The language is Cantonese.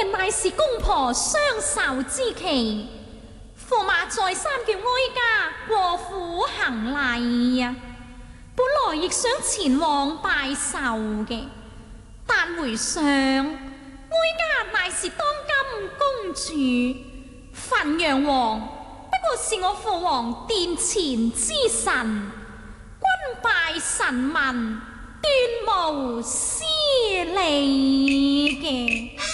日乃是公婆相守之期，駙馬再三叫哀家過府行禮呀。本來亦想前往拜壽嘅，但回想哀家乃是當今公主，汾陽王不過是我父皇殿前之臣，君拜臣民，斷無私利嘅。